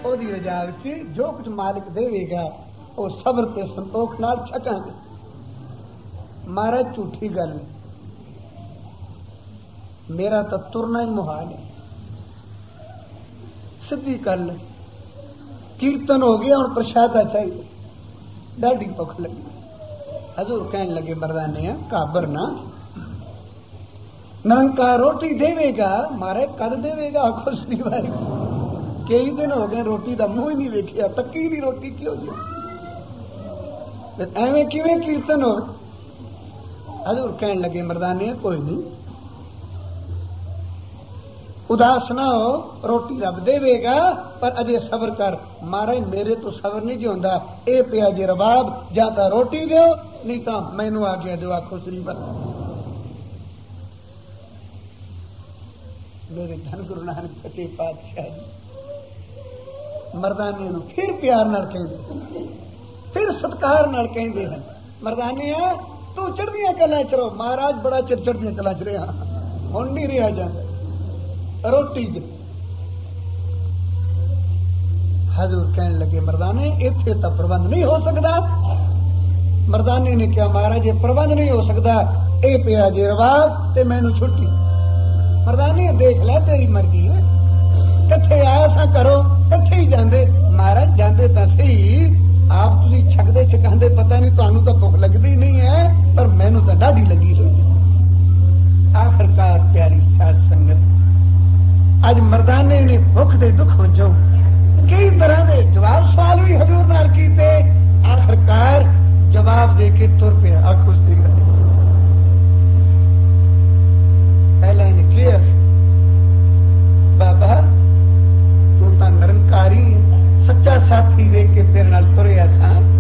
ओदी रजा विच जो कुछ मालिक देवेगा वो सबर ते संतोख नाल छकांगे। महाराज झूठी गल मेरा तो तुरना ही मुहाल है, सीधी गल। कीर्तन हो गया और प्रसादा चाहिए, डाढ़ी भुख लगी। हजूर कहने लगे मर्दाने काबर ना, निरंकार रोटी देवेगा। मारे कद देवेगा आखो श्रीवार। कई दिन हो गए रोटी का मुंह ही नहीं वेखिया, तक्की नहीं रोटी क्यों जी एवं किवें कीर्तन हो। हजूर कहने लगे मर्दाने कोई नहीं, उदास ना हो, रोटी रब देवेगा पर अजे सबर कर। महाराज मेरे तो सबर नहीं जो होंदा, ए पिया जे रबाब, जां तां रोटी दो नहीं तो मैनू आ गया दो आखो श्रीवार। मेरे धन गुरु नानक सच्चे पातशाह जी मर्दाने नूं फिर प्यार नाल कहंदे, फिर सत्कार नाल कहंदे हन, मर्दाने तू चढ़दियां कलां च रहो। महाराज बड़ा चिर चढ़दियां कलां च रहा, हुण नहीं रहा जांदा रोटी च। हजूर कहने लगे मर्दाने इत्थे तां प्रबंध नहीं हो सकदा। मर्दाने ने कहा महाराज ये प्रबंध नहीं हो सकता, ए पिया जे रवाब ते मैनू छुट्टी। मर्दाने देख लै तेरी मर्जी है, कट्ठे आया सा करो कट्ठे ही जांदे। महाराज जांदे तां सही, आप तुसीं छकदे छकांदे पता नहीं तुहानू तां भुख लगदी नहीं है, पर मैनू तां डाढ़ी लगी हुई। आखिरकार प्यारी साध संगत अज मर्दाने ने भुख दे दुख वजों कई तरह के जवाब सवाल भी हजूर नाल कीते। आखिरकार जवाब दे के तुर पिया। आखो सी पहला इन्हें क्लियर, बाबा तू तां निरंकारी सच्चा साथी देख के तेरे नाल तुरिया था,